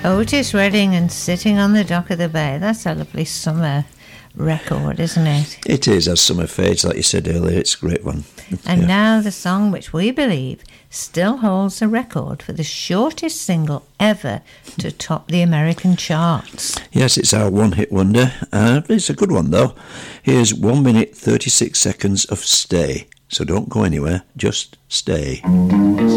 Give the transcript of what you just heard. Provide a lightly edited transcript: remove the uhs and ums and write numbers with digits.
Otis Redding and Sitting on the Dock of the Bay. That's a lovely summer record, isn't it? It is, as summer fades, like you said earlier. It's a great one. And now the song which we believe still holds the record for the shortest single ever to top the American charts. Yes, it's our one-hit wonder. It's a good one, though. Here's 1 minute 36 seconds of Stay. So don't go anywhere, just stay.